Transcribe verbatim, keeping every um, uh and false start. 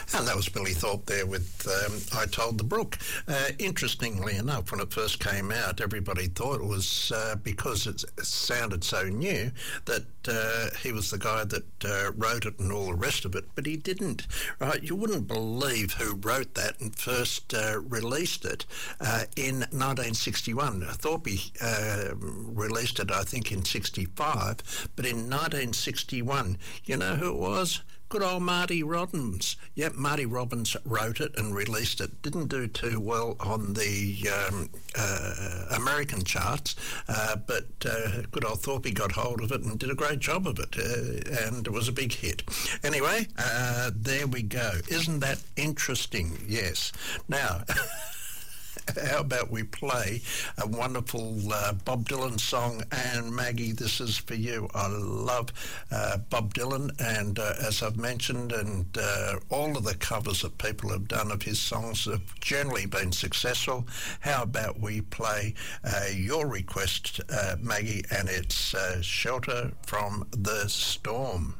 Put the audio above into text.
And that was Billy Thorpe there with um, I Told the Brook. Uh, interestingly enough, when it first came out, everybody thought it was uh, because it sounded so new that uh, he was the guy that uh, wrote it and all the rest of it, but he didn't. Right? You wouldn't believe who wrote that and first uh, released it uh, in nineteen sixty-one. Thorpe uh, released it, I think, in sixty-five, but in nineteen sixty-one, you know who it was? Good old Marty Robbins. Yep, Marty Robbins wrote it and released it. Didn't do too well on the um, uh, American charts, uh, but uh, good old Thorpe got hold of it and did a great job of it, uh, and it was a big hit. Anyway, uh, there we go. Isn't that interesting? Yes. Now... How about we play a wonderful uh, Bob Dylan song, and Maggie, this is for you. I love uh, Bob Dylan, and uh, as I've mentioned, and uh, all of the covers that people have done of his songs have generally been successful. How about we play uh, your request, uh, Maggie, and it's uh, Shelter from the Storm.